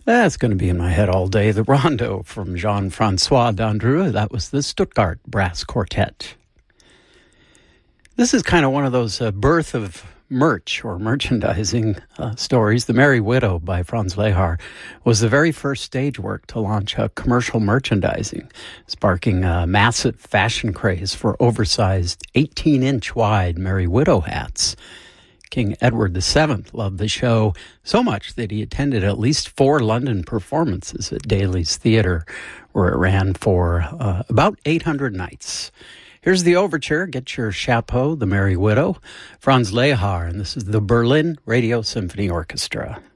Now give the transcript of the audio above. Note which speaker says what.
Speaker 1: That's going to be in my head all day. The Rondo from Jean-Francois Dandreux. That was the Stuttgart Brass Quartet. This is kind of one of those birth of merch or merchandising stories. The Merry Widow by Franz Lehár was the very first stage work to launch commercial merchandising, sparking a massive fashion craze for oversized 18-inch wide Merry Widow hats. King Edward VII loved the show so much that he attended at least 4 London performances at Daly's Theatre, where it ran for about 800 nights. Here's the overture. Get your chapeau, the Merry Widow, Franz Lehár, and this is the Berlin Radio Symphony Orchestra.